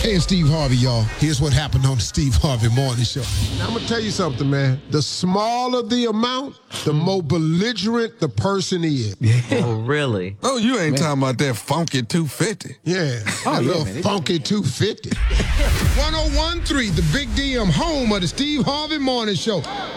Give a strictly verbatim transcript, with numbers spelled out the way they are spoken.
Hey, and Steve Harvey, y'all. Here's what happened on the Steve Harvey Morning Show. Now, I'm going to tell you something, man. The smaller the amount, the more belligerent the person is. Yeah. Oh, really? Oh, you ain't man. talking about that funky two fifty. Yeah, oh, that yeah, little man. funky two fifty. one oh one point three, the Big D M, home of the Steve Harvey Morning Show.